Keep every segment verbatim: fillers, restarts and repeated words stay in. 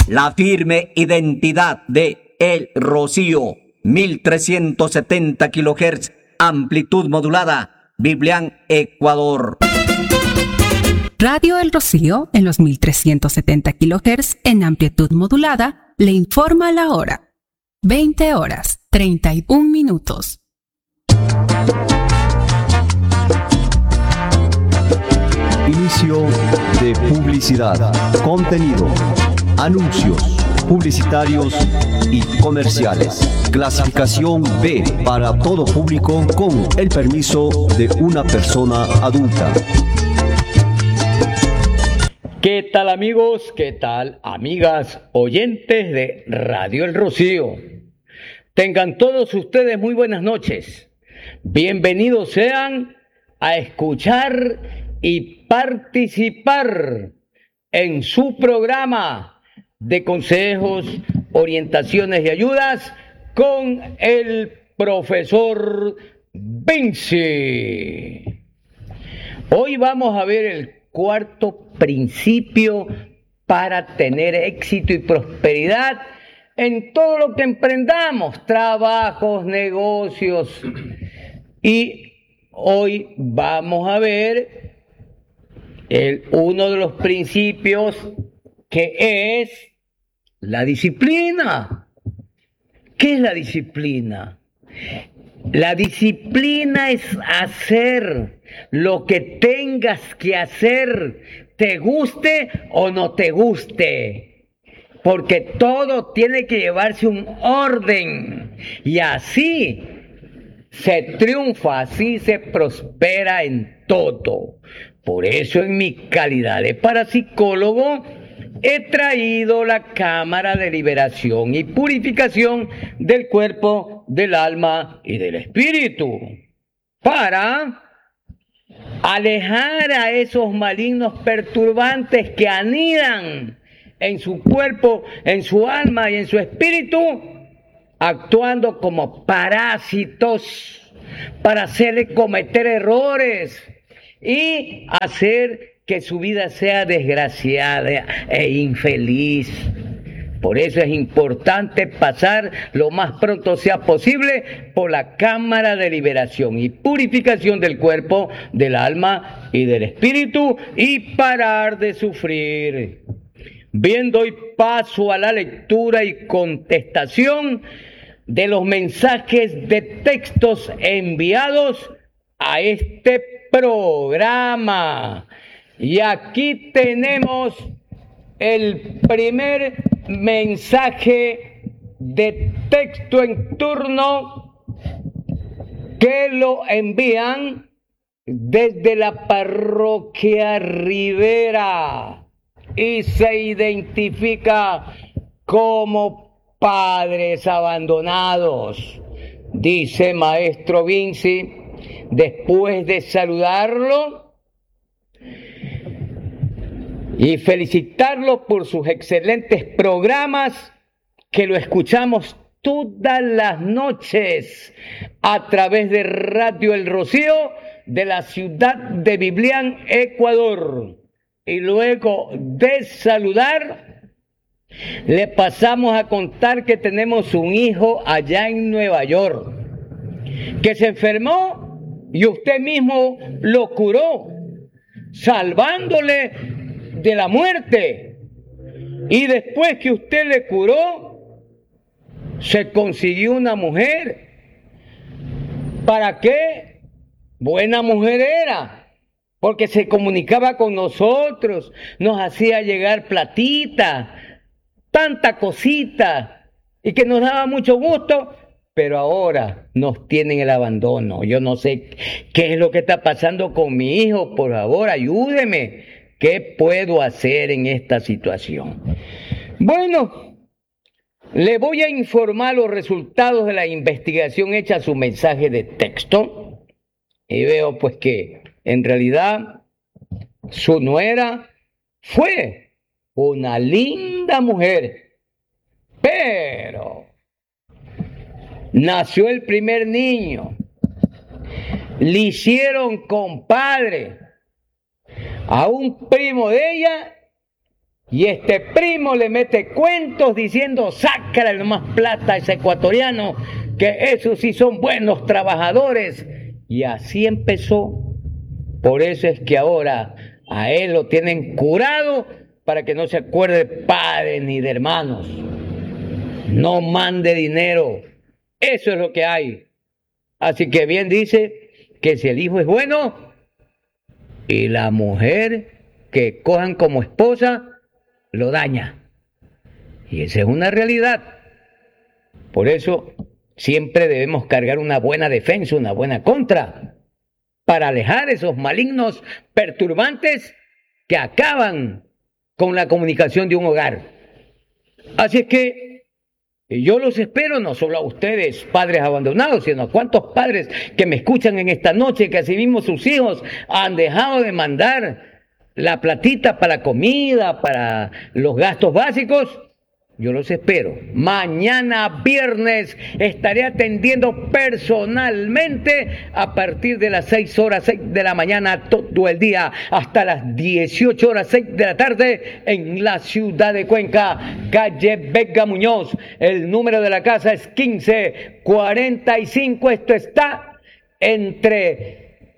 la firme identidad de El Rocío, mil trescientos setenta kilohertz, amplitud modulada, Biblián, Ecuador. Radio El Rocío, en los mil trescientos setenta kilohertz, en amplitud modulada, le informa la hora. veinte horas, treinta y un minutos. Inicio de publicidad, contenido, anuncios publicitarios y comerciales. Clasificación B para todo público con el permiso de una persona adulta. ¿Qué tal, amigos? ¿Qué tal, amigas oyentes de Radio El Rocío? Tengan todos ustedes muy buenas noches. Bienvenidos sean a escuchar y participar en su programa de consejos, orientaciones y ayudas con el profesor Vinci. Hoy vamos a ver el cuarto principio para tener éxito y prosperidad en todo lo que emprendamos, trabajos, negocios. Y hoy vamos a ver el, uno de los principios, que es la disciplina. ¿Qué es la disciplina? La disciplina es hacer lo que tengas que hacer, te guste o no te guste, porque todo tiene que llevarse un orden, y así se triunfa, así se prospera en todo. Por eso, en mi calidad de parapsicólogo, he traído la cámara de liberación y purificación del cuerpo, del alma y del espíritu, para alejar a esos malignos perturbantes que anidan en su cuerpo, en su alma y en su espíritu, actuando como parásitos para hacerle cometer errores y hacer que su vida sea desgraciada e infeliz. Por eso es importante pasar lo más pronto sea posible por la cámara de liberación y purificación del cuerpo, del alma y del espíritu, y parar de sufrir. Bien, doy paso a la lectura y contestación de los mensajes de textos enviados a este programa. Y aquí tenemos el primer mensaje de texto en turno, que lo envían desde la parroquia Rivera y se identifica como padres abandonados. Dice Maestro Vinci, después de saludarlo y felicitarlo por sus excelentes programas, que lo escuchamos todas las noches a través de Radio El Rocío de la ciudad de Biblián, Ecuador. Y luego de saludar, le pasamos a contar que tenemos un hijo allá en Nueva York que se enfermó y usted mismo lo curó, salvándole de la muerte. Y después que usted le curó, se consiguió una mujer. ¿Para qué? Buena mujer era, porque se comunicaba con nosotros, nos hacía llegar platita, tanta cosita, y que nos daba mucho gusto. Pero ahora nos tienen el abandono. Yo no sé qué es lo que está pasando con mi hijo. Por favor, ayúdeme. ¿Qué puedo hacer en esta situación? Bueno, le voy a informar los resultados de la investigación hecha a su mensaje de texto. Y veo pues que en realidad su nuera fue una linda mujer. Pero nació el primer niño, le hicieron compadre a un primo de ella Y este primo le mete cuentos diciendo, sácale nomás plata a ese ecuatoriano, que esos sí son buenos trabajadores. Y así empezó. Por eso es que ahora a él lo tienen curado para que no se acuerde de padres ni de hermanos. No mande dinero. Eso es lo que hay. Así que bien dice que si el hijo es bueno y la mujer que cojan como esposa lo daña. Y esa es una realidad. Por eso siempre debemos cargar una buena defensa, una buena contra, para alejar esos malignos perturbantes que acaban con la comunicación de un hogar. Así es que yo los espero, no solo a ustedes, padres abandonados, sino a cuantos padres que me escuchan en esta noche, que así mismo sus hijos han dejado de mandar la platita para comida, para los gastos básicos. Yo los espero. Mañana viernes estaré atendiendo personalmente a partir de las seis horas seis de la mañana todo el día hasta las dieciocho horas seis de la tarde en la ciudad de Cuenca, calle Vega Muñoz. El número de la casa es quince cuarenta y cinco. Esto está entre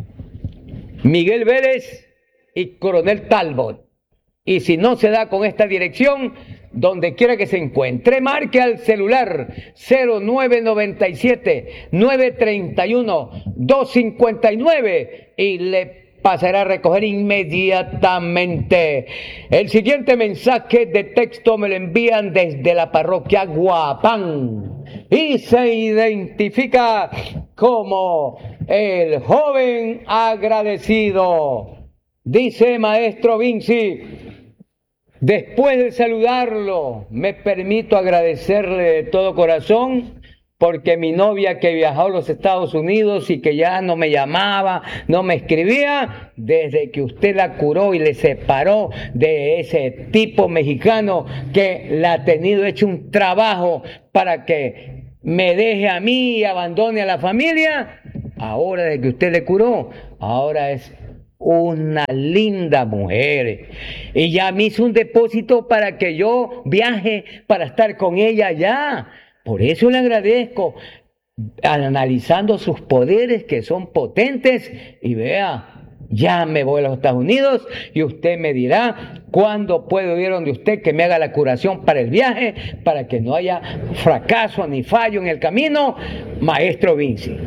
Miguel Vélez y Coronel Talbot. Y si no se da con esta dirección, donde quiera que se encuentre, marque al celular cero nueve noventa y siete, nueve treinta y uno, dos cincuenta y nueve y le pasará a recoger inmediatamente. El siguiente mensaje de texto me lo envían desde la parroquia Guapán y se identifica como el joven agradecido. Dice Maestro Vinci: después de saludarlo, me permito agradecerle de todo corazón porque mi novia que viajó a los Estados Unidos y que ya no me llamaba, no me escribía, desde que usted la curó y le separó de ese tipo mexicano que la ha tenido hecho un trabajo para que me deje a mí y abandone a la familia, ahora de que usted le curó, ahora es una linda mujer y ya me hizo un depósito para que yo viaje para estar con ella allá. Por eso le agradezco, analizando sus poderes que son potentes, y vea, ya me voy a los Estados Unidos y usted me dirá cuándo puedo ir donde usted, que me haga la curación para el viaje, para que no haya fracaso ni fallo en el camino. Maestro Vinci.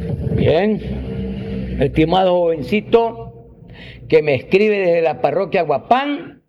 Bien, estimado jovencito que me escribe desde la parroquia Guapán,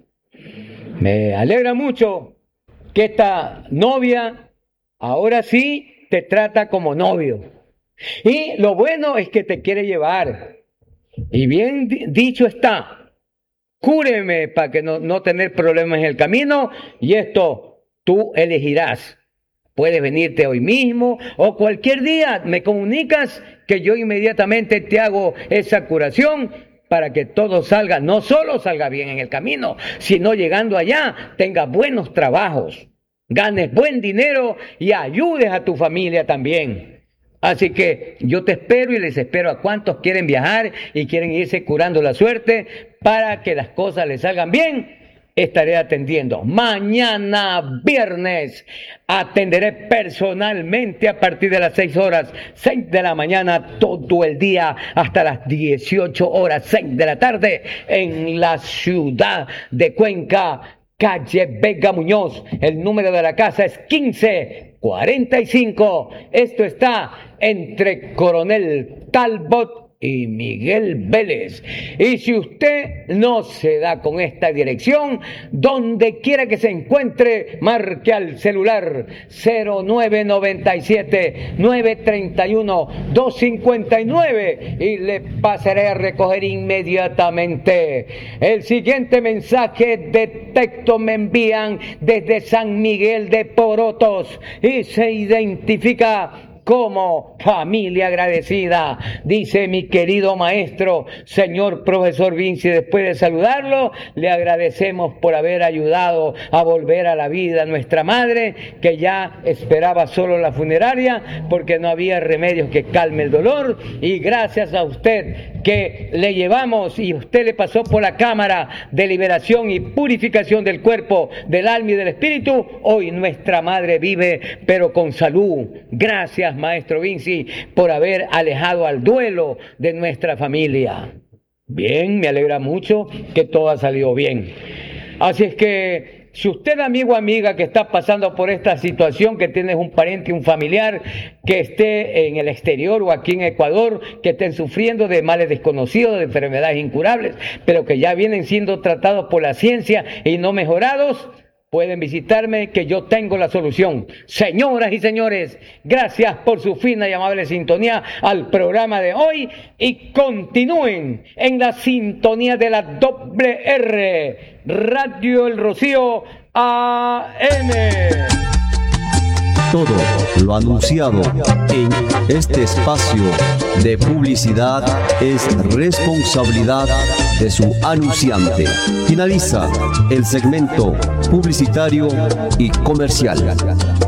me alegra mucho que esta novia ahora sí te trata como novio. Y lo bueno es que te quiere llevar. Y bien dicho está, cúreme para que no, no tener problemas en el camino, y esto tú elegirás. Puedes venirte hoy mismo o cualquier día, me comunicas que yo inmediatamente te hago esa curación para que todo salga, no solo salga bien en el camino, sino llegando allá tengas buenos trabajos, ganes buen dinero y ayudes a tu familia también. Así que yo te espero y les espero a cuantos quieren viajar y quieren irse curando la suerte para que las cosas les salgan bien. Estaré atendiendo. Mañana viernes atenderé personalmente a partir de las seis horas, seis de la mañana, todo el día hasta las dieciocho horas, seis de la tarde en la ciudad de Cuenca, calle Vega Muñoz. El número de la casa es quince cuarenta y cinco. Esto está entre Coronel Talbot y Miguel Vélez. Y si usted no se da con esta dirección, donde quiera que se encuentre, marque al celular cero nueve noventa y siete, nueve treinta y uno, dos cincuenta y nueve y le pasaré a recoger inmediatamente. El siguiente mensaje de texto me envían desde San Miguel de Porotos y se identifica como familia agradecida. Dice mi querido maestro, señor profesor Vinci, después de saludarlo, le agradecemos por haber ayudado a volver a la vida a nuestra madre, que ya esperaba solo la funeraria porque no había remedios que calme el dolor, y gracias a usted que le llevamos y usted le pasó por la cámara de liberación y purificación del cuerpo, del alma y del espíritu, hoy nuestra madre vive, pero con salud. Gracias, maestro Vinci, por haber alejado al duelo de nuestra familia. Bien, me alegra mucho que todo ha salido bien. Así es que, si usted, amigo o amiga, que está pasando por esta situación, que tienes un pariente, un familiar que esté en el exterior o aquí en Ecuador, que estén sufriendo de males desconocidos, de enfermedades incurables, pero que ya vienen siendo tratados por la ciencia y no mejorados, pueden visitarme, que yo tengo la solución. Señoras y señores, gracias por su fina y amable sintonía al programa de hoy y continúen en la sintonía de la doble R, Radio El Rocío A M. Todo lo anunciado en este espacio de publicidad es responsabilidad de su anunciante. Finaliza el segmento publicitario y comercial.